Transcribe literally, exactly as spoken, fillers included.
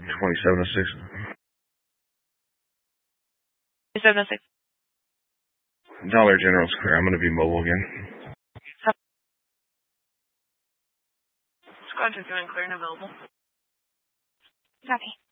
twenty-seven oh six. twenty-seven oh six. Dollar General's clear. I'm going to be mobile again. Squadron's going clear and available. Copy.